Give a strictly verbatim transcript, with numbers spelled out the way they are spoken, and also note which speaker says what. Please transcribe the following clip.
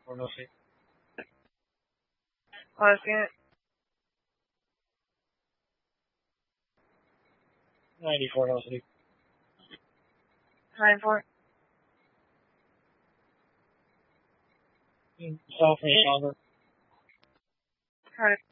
Speaker 1: ninety-four, no sleep.
Speaker 2: Last unit.
Speaker 1: ninety-four, no sleep.
Speaker 2: ninety-four.
Speaker 1: South Main, Calvert.
Speaker 2: Alright.